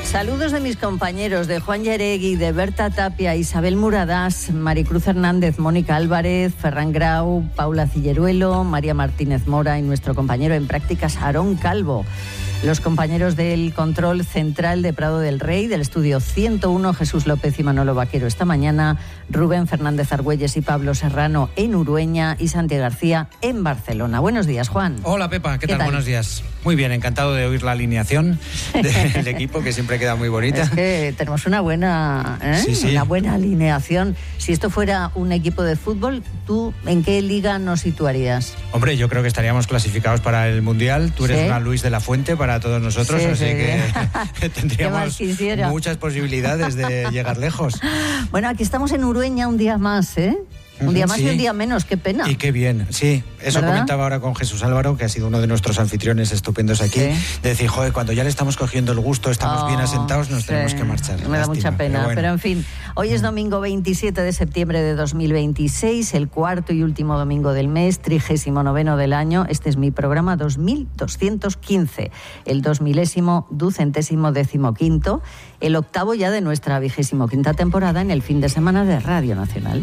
Saludos de mis compañeros, de Juan Yaregui, de Berta Tapia, Isabel Muradas, Maricruz Hernández, Mónica Álvarez, Ferran Grau, Paula Cilleruelo, María Martínez Mora y nuestro compañero en prácticas, Aarón Calvo. Los compañeros del control central de Prado del Rey, del estudio 101, Jesús López y Manolo Vaquero esta mañana, Rubén Fernández Argüelles y Pablo Serrano en Urueña y Santi García en Barcelona. Buenos días, Juan. Hola, Pepa, ¿qué tal? Buenos días. Muy bien, encantado de oír la alineación del equipo, que siempre queda muy bonita. Es que tenemos una buena, una buena alineación. Si esto fuera un equipo de fútbol, ¿tú en qué liga nos situarías? Hombre, yo creo que estaríamos clasificados para el Mundial. Tú eres una Luis de la Fuente para todos nosotros, así que tendríamos muchas posibilidades de llegar lejos. Bueno, aquí estamos en Urueña un día más, ¿eh? Un día más y un día menos, qué pena. Y qué bien, sí. Eso ¿verdad? Comentaba ahora con Jesús Álvaro, que ha sido uno de nuestros anfitriones estupendos aquí. De decir, joder, cuando ya le estamos cogiendo el gusto, estamos bien asentados, nos tenemos que marchar. Me da mucha pena, pero en fin. Hoy es domingo 27 de septiembre de 2026, el cuarto y último domingo del mes, 39º del año. Este es mi programa 2215, el 2015º, el octavo ya de nuestra 25ª temporada en el fin de semana de Radio Nacional.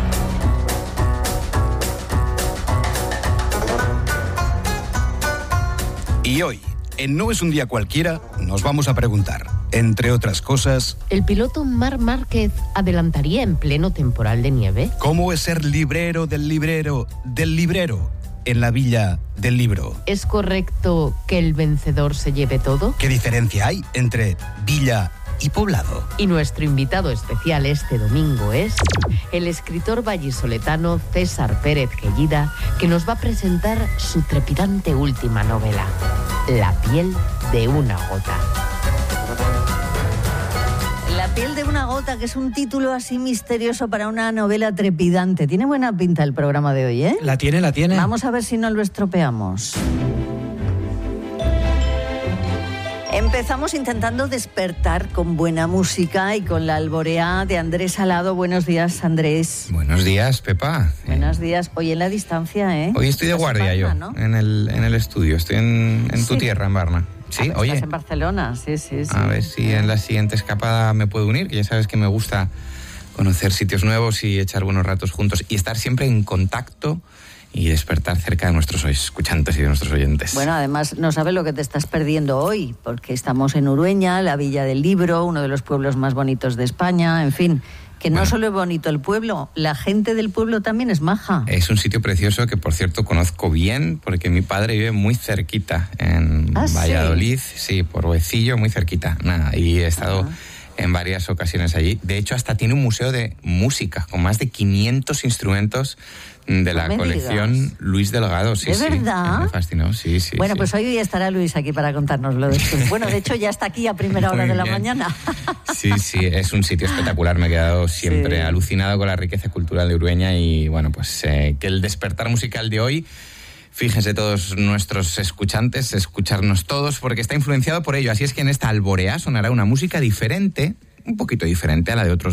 Y hoy, en No es un día cualquiera, nos vamos a preguntar, entre otras cosas... ¿El piloto Marc Márquez adelantaría en pleno temporal de nieve? ¿Cómo es ser librero del librero en la Villa del Libro? ¿Es correcto que el vencedor se lleve todo? ¿Qué diferencia hay entre villa y poblado? Y nuestro invitado especial este domingo es el escritor vallisoletano César Pérez Gellida, que nos va a presentar su trepidante última novela, La piel de una gota. La piel de una gota, que es un título así misterioso para una novela trepidante. Tiene buena pinta el programa de hoy, ¿eh? La tiene. Vamos a ver si no lo estropeamos. Empezamos intentando despertar con buena música y con la alborea de Andrés Salado. Buenos días, Andrés. Buenos días, Pepa. Buenos días. Hoy en la distancia, ¿eh? Hoy estoy de guardia Barna, yo, ¿no? en el estudio. Estoy en tu tierra, en Varna. Sí, oye. Estás en Barcelona, sí. A ver si en la siguiente escapada me puedo unir, que ya sabes que me gusta conocer sitios nuevos y echar buenos ratos juntos y estar siempre en contacto y despertar cerca de nuestros escuchantes y de nuestros oyentes. Bueno, además no sabes lo que te estás perdiendo hoy, porque estamos en Urueña, la Villa del Libro, uno de los pueblos más bonitos de España, en fin, que no solo es bonito el pueblo, la gente del pueblo también es maja. Es un sitio precioso que, por cierto, conozco bien, porque mi padre vive muy cerquita, en Valladolid, sí, por Huecillo, muy cerquita, y he estado... en varias ocasiones allí. De hecho, hasta tiene un museo de música con más de 500 instrumentos de la colección Luis Delgado. Sí, ¿de verdad? Me fascinó, sí. Bueno, pues hoy estará Luis aquí para contárnoslo después. Bueno, de hecho, ya está aquí a primera hora de la mañana. Sí, es un sitio espectacular. Me he quedado siempre alucinado con la riqueza cultural de Urueña y, bueno, pues que el despertar musical de hoy... Fíjense todos nuestros escuchantes, escucharnos todos, porque está influenciado por ello. Así es que en esta alborea sonará una música diferente, un poquito diferente a la de otros